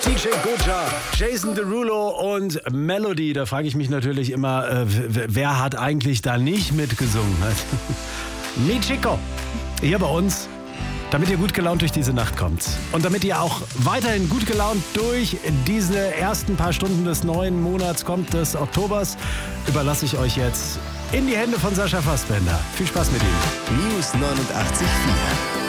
DJ Goja, Jason Derulo und Melody. Da frage ich mich natürlich immer, wer hat eigentlich da nicht mitgesungen? Mi Chico, hier bei uns, damit ihr gut gelaunt durch diese Nacht kommt. Und damit ihr auch weiterhin gut gelaunt durch diese ersten paar Stunden des neuen Monats kommt, des Oktobers, überlasse ich euch jetzt in die Hände von Sascha Fassbender. Viel Spaß mit ihm. News 89.4